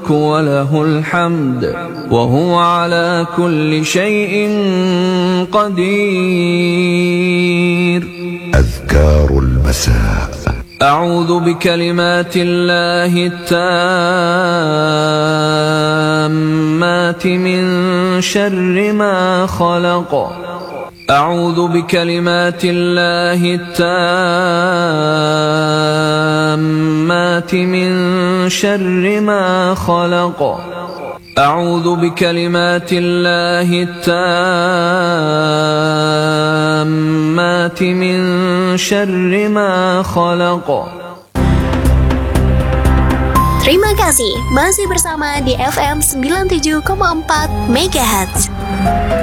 الملك وله الحمد وهو على كل شيء قدير. أذكار المساء. أعوذ بكلمات الله التامات من شر ما خلق. أعوذ بكلمات الله التامات من شر ما خلق. أعوذ بكلمات الله التامات من شر ما خلق. Terima kasih masih bersama di FM 97,4 MHz.